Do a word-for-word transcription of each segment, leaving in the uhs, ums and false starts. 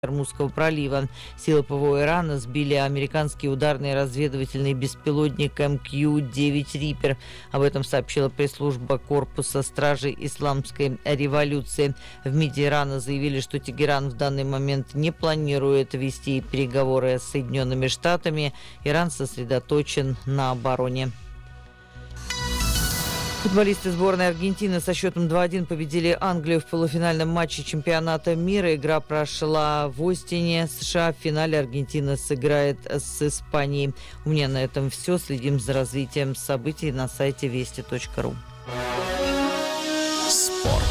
Ормузского пролива. Силы ПВО Ирана сбили американский ударный разведывательный беспилотник эм кью девять Reaper. Об этом сообщила пресс-служба Корпуса стражей Исламской революции. В МИДе Ирана заявили, что Тегеран в данный момент не планирует вести переговоры с Соединенными Штатами. Иран сосредоточен на обороне. Футболисты сборной Аргентины со счетом два-один победили Англию в полуфинальном матче чемпионата мира. Игра прошла в Остине, США. В финале Аргентина сыграет с Испанией. У меня на этом все. Следим за развитием событий на сайте вести точка ру. Спорт.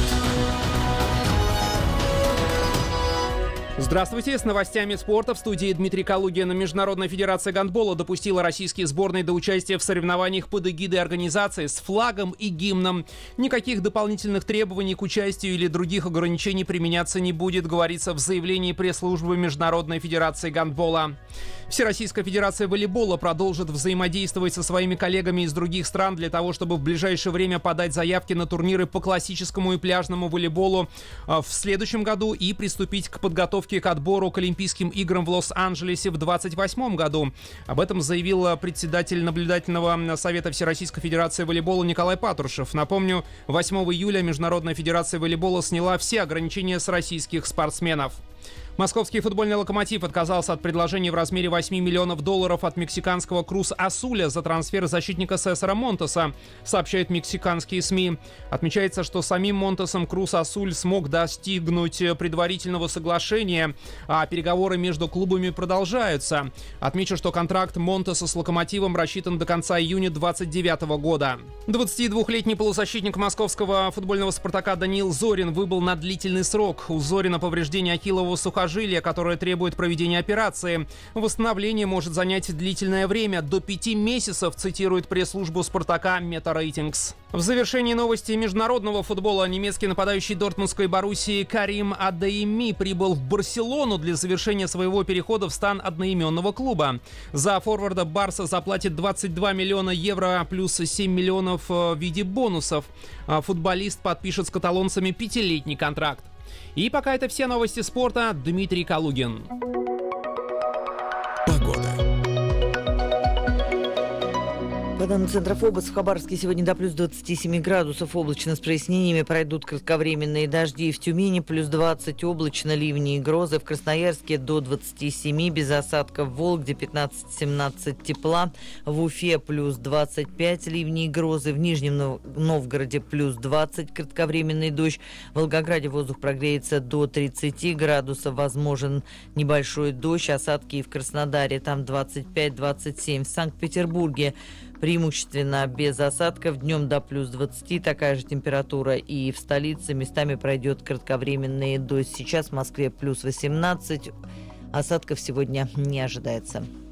Здравствуйте, с новостями спорта в студии Дмитрий Калугин. Международная федерация гандбола допустила российские сборные до участия в соревнованиях под эгидой организации с флагом и гимном. Никаких дополнительных требований к участию или других ограничений применяться не будет, говорится в заявлении пресс-службы Международной федерации гандбола. Всероссийская федерация волейбола продолжит взаимодействовать со своими коллегами из других стран для того, чтобы в ближайшее время подать заявки на турниры по классическому и пляжному волейболу в следующем году и приступить к подготовке к отбору к Олимпийским играм в Лос-Анджелесе в двадцать восьмом году. Об этом заявил председатель наблюдательного совета Всероссийской федерации волейбола Николай Патрушев. Напомню, восьмого июля Международная федерация волейбола сняла все ограничения с российских спортсменов. Московский футбольный «Локомотив» отказался от предложения в размере восьми миллионов долларов от мексиканского Крус Асуля за трансфер защитника Сесара Монтеса, сообщают мексиканские СМИ. Отмечается, что самим Монтесом Крус Асуль смог достигнуть предварительного соглашения, а переговоры между клубами продолжаются. Отмечу, что контракт Монтеса с «Локомотивом» рассчитан до конца июня двадцать девятого года. двадцатидвухлетний полузащитник московского футбольного «Спартака» Даниил Зорин выбыл на длительный срок. У Зорина повреждение ахиллового сухожилия, которое требует проведения операции. Восстановление может занять длительное время, до пяти месяцев, цитирует пресс-службу «Спартака» Метарейтингс. В завершении новости международного футбола немецкий нападающий дортмундской Боруссии Карим Адейми прибыл в Барселону для завершения своего перехода в стан одноименного клуба. За форварда Барса заплатит двадцать два миллиона евро плюс семь миллионов в виде бонусов. Футболист подпишет с каталонцами пятилетний контракт. И пока это все новости спорта. Дмитрий Калугин. Погода. По данным Центра ФОБОС, в Хабаровске сегодня до плюс двадцати семи градусов, облачно с прояснениями, пройдут кратковременные дожди. В Тюмени плюс двадцать, облачно, ливни и грозы. В Красноярске до двадцати семи, без осадков. В Вологде пятнадцать-семнадцать тепла. В Уфе плюс двадцать пять, ливни и грозы. В Нижнем Новгороде плюс двадцать, кратковременный дождь. В Волгограде воздух прогреется до тридцати градусов, возможен небольшой дождь. Осадки и в Краснодаре, там двадцать пять-двадцать семь. В Санкт-Петербурге преимущественно без осадков, днем до плюс двадцати, такая же температура и в столице, местами пройдет кратковременный дождь. Сейчас в Москве плюс восемнадцать, осадков сегодня не ожидается.